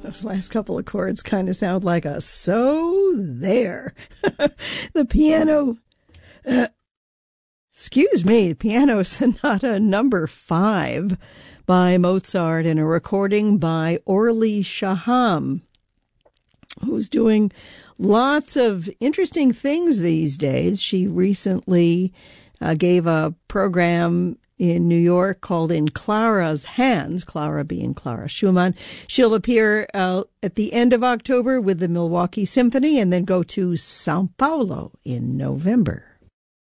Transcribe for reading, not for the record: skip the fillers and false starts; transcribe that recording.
Those last couple of chords kind of sound like a "so there." The piano, Piano Sonata number 5 by Mozart, and a recording by Orly Shaham, who's doing lots of interesting things these days. She recently gave a program in New York called In Clara's Hands, Clara being Clara Schumann. She'll appear at the end of October with the Milwaukee Symphony and then go to Sao Paulo in November.